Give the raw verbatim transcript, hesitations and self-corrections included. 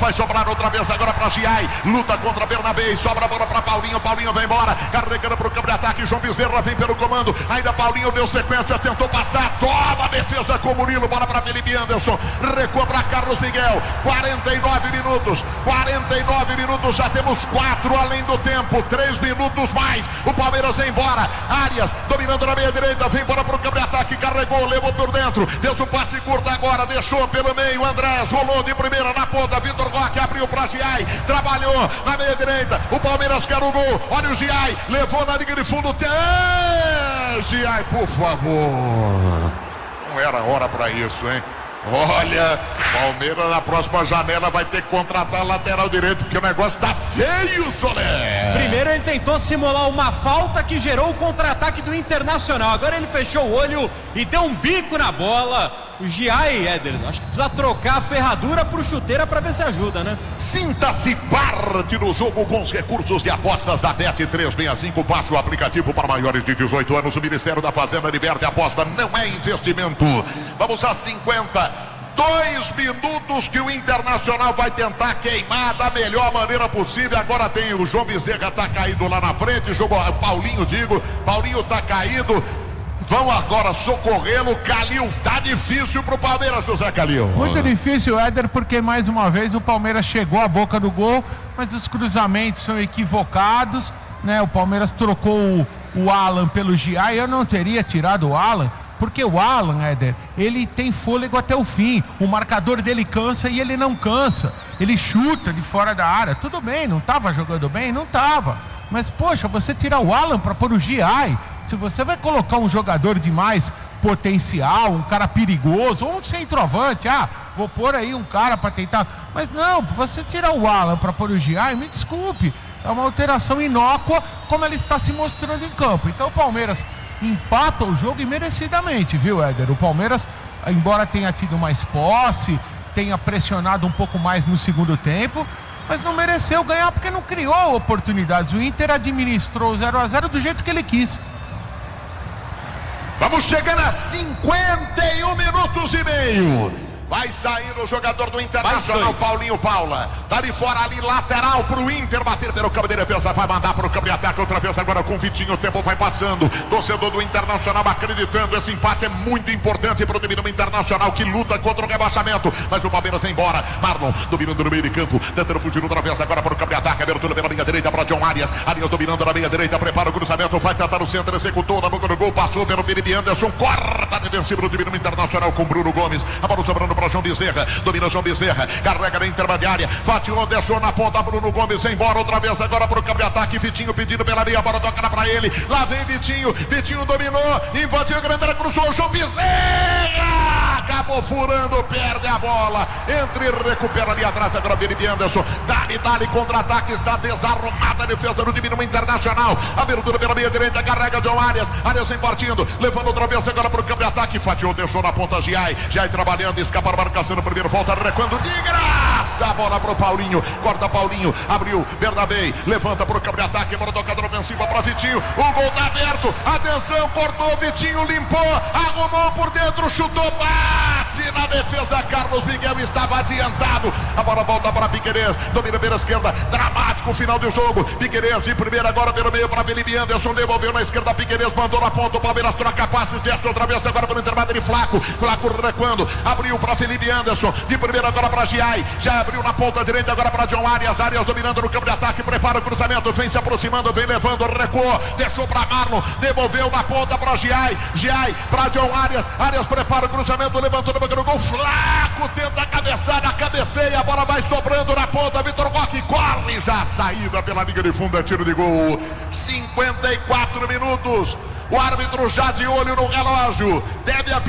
vai sobrar outra vez agora para Giai, luta contra Bernabé, sobra a bola para Paulinho, Paulinho vai embora, carregando para o campo de ataque, João Bezerra vem pelo comando, ainda Paulinho deu sequência, tentou passar, toma a defesa com o Murilo, bola para Felipe Anderson, recua para Carlos Miguel, quarenta e nove minutos, quarenta e nove minutos, já temos quatro além do tempo, três minutos mais, o Palmeiras vem embora, Arias dominando na meia direita, vem embora para o campo de ataque, carregou, levou por dentro, fez o passe curto agora, deixou pelo meio, Andrés, rolou de primeira na ponta, Vitor Roque abriu para Giai, trabalhou na meia direita, o Palmeiras quer o gol, olha o Giai, levou na linha de fundo, tem... Giai, por favor, não era hora para isso, hein? Olha, Palmeiras na próxima janela vai ter que contratar lateral direito, porque o negócio tá feio, Soler. Primeiro ele tentou simular uma falta que gerou o contra-ataque do Internacional, agora ele fechou o olho e deu um bico na bola. O Giai, Éder, acho que precisa trocar a ferradura pro chuteira para ver se ajuda, né? Sinta-se parte do jogo com os recursos de apostas da Bet trezentos e sessenta e cinco. Baixe o aplicativo para maiores de dezoito anos. O Ministério da Fazenda liberte a aposta, não é investimento. Vamos a cinquenta. Dois minutos que o Internacional vai tentar queimar da melhor maneira possível. Agora tem o João Bezerra, tá caído lá na frente. Jogou Paulinho, digo. Paulinho tá caído. Vão agora socorrê-lo, Calil, tá difícil pro Palmeiras, José Calil. Muito difícil, Éder, porque mais uma vez o Palmeiras chegou à boca do gol, mas os cruzamentos são equivocados, né? O Palmeiras trocou o, o Alan pelo Giai, eu não teria tirado o Alan, porque o Alan, Éder, ele tem fôlego até o fim, o marcador dele cansa e ele não cansa, ele chuta de fora da área, tudo bem, não estava jogando bem? Não estava. Mas, poxa, você tirar o Alan para pôr o Giai, se você vai colocar um jogador de mais potencial, um cara perigoso, ou um centroavante, ah, vou pôr aí um cara para tentar... Mas não, você tirar o Alan para pôr o Giai, me desculpe, é uma alteração inócua, como ela está se mostrando em campo. Então o Palmeiras empata o jogo e merecidamente, viu, Éder? O Palmeiras, embora tenha tido mais posse, tenha pressionado um pouco mais no segundo tempo, mas não mereceu ganhar porque não criou oportunidades. O Inter administrou o zero a zero do jeito que ele quis. Vamos chegando a cinquenta e um minutos e meio. Vai sair o jogador do Internacional, Paulinho Paula. Tá de fora ali, lateral pro Inter bater pelo campo de defesa. Vai mandar pro campo de ataque outra vez agora com o Vitinho. O tempo vai passando. Torcedor do Internacional acreditando. Esse empate é muito importante pro time do Internacional que luta contra o rebaixamento. Mas o Palmeiras vem embora. Marlon dominando no meio de campo. Tentando fugir outra vez agora pro campo de ataque. Abertura pela linha direita para John Arias. Arias dominando na meia direita. Prepara o cruzamento. Vai tentar o centro. Executou na boca do gol. Passou pelo Felipe Anderson. Corta defensivo do time do Internacional com Bruno Gomes. A bola sobrando para João Bezerra, domina João Bezerra, carrega na intermediária, fatiou, deixou na ponta, Bruno Gomes embora outra vez agora para o campo de ataque, Vitinho pedindo pela meia, a bola toca para ele, lá vem Vitinho, Vitinho dominou, invadiu, grande, cruzou, João Bezerra, acabou furando, perde a bola, entra e recupera ali atrás agora Felipe Anderson, dali, dali, contra-ataque, está desarrumada a defesa do time do Internacional, abertura pela meia direita, carrega John Arias, Arias vem partindo, levando outra vez agora para o campo de ataque, fatiou, deixou na ponta Giai, Giai trabalhando, escapa a marcação no primeiro, volta, recuando de graça, a bola para o Paulinho, corta Paulinho, abriu, Bernabé, levanta para o campo de ataque, bola tocada ofensiva para Vitinho, o gol tá aberto, atenção, cortou, Vitinho limpou, arrumou por dentro, chutou, bate na defesa, Carlos Miguel estava adiantado, a bola volta para Piquerez, domina pela esquerda, dramático o final do jogo, Piquerez de primeira agora pelo meio para Felipe Anderson, devolveu na esquerda, Piquerez mandou na ponta, o Palmeiras troca passes, desce outra vez agora para o intervalo de Flaco, Flaco recuando, abriu para Felipe Anderson, de primeira agora para Giai, já abriu na ponta direita agora para John Arias, Arias dominando no campo de ataque, prepara o cruzamento, vem se aproximando, vem levando, recuou, deixou para Marlon, devolveu na ponta para Giai, Giai para John Arias, Arias prepara o cruzamento, levantou no banco do gol, Flaco tenta a cabeçada, cabeceia, a bola vai sobrando na ponta, Vitor Roque corre, já a saída pela linha de fundo, é tiro de gol, cinquenta e quatro minutos, o árbitro já de olho no relógio, deve apitar